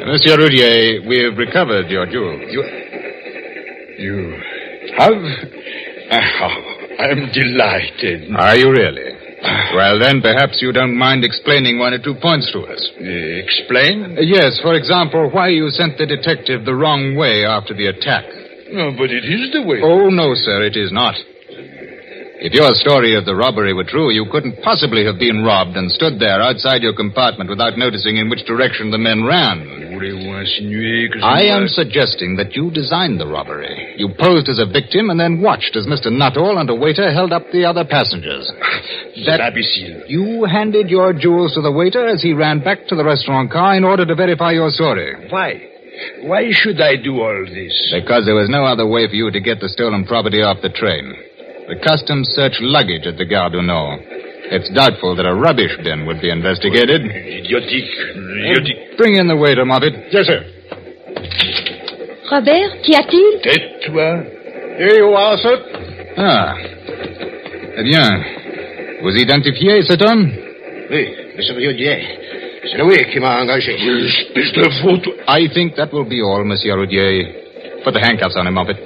Monsieur Roudier, we have recovered your jewels. You have? I'm delighted. Are you really? Well, then, perhaps you don't mind explaining one or two points to us. Explain? Yes, for example, why you sent the detective the wrong way after the attack. No, but it is the way. Oh, no, sir, it is not. If your story of the robbery were true, you couldn't possibly have been robbed and stood there outside your compartment without noticing in which direction the men ran. I am suggesting that you designed the robbery. You posed as a victim and then watched as Mr. Nuttall and a waiter held up the other passengers. That imbecile. You handed your jewels to the waiter as he ran back to the restaurant car in order to verify your story. Why? Why should I do all this? Because there was no other way for you to get the stolen property off the train. The customs searched luggage at the Gare du Nord. It's doubtful that a rubbish bin would be investigated. Idiotic. Bring in the waiter, Moffat. Yes, sir. Robert, qu'y a-t-il? Tais-toi. Here you are, sir. Ah. Eh bien. Vous identifiez cet homme? Oui, monsieur Roudier. C'est lui qui m'a engagé. Espèce de faute. I think that will be all, Monsieur Roudier. Put the handcuffs on him, Moffat.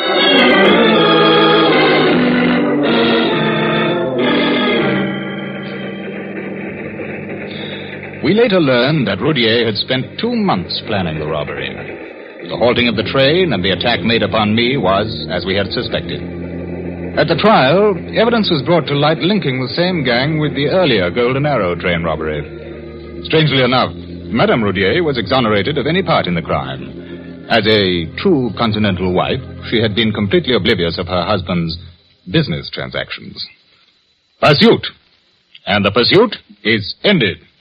We later learned that Roudier had spent 2 months planning the robbery. The halting of the train and the attack made upon me was as we had suspected. At the trial, evidence was brought to light linking the same gang with the earlier Golden Arrow train robbery. Strangely enough, Madame Roudier was exonerated of any part in the crime. As a true continental wife, she had been completely oblivious of her husband's business transactions. Pursuit! And the pursuit is ended.